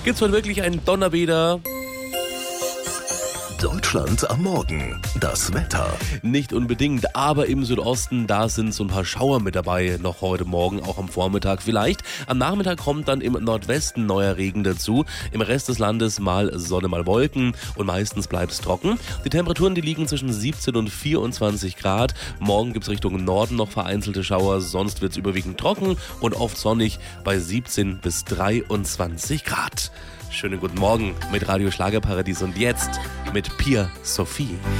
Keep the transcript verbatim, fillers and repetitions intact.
Gibt's heute wirklich einen Donnerwetter? Deutschland am Morgen. Das Wetter. Nicht unbedingt, aber im Südosten, da sind so ein paar Schauer mit dabei, noch heute Morgen, auch am Vormittag vielleicht. Am Nachmittag kommt dann im Nordwesten neuer Regen dazu. Im Rest des Landes mal Sonne, mal Wolken und meistens bleibt es trocken. Die Temperaturen, die liegen zwischen siebzehn und vierundzwanzig Grad. Morgen gibt es Richtung Norden noch vereinzelte Schauer, sonst wird es überwiegend trocken und oft sonnig bei siebzehn bis dreiundzwanzig Grad. Schönen guten Morgen mit Radio Schlagerparadies und jetzt mit Pia Sophie.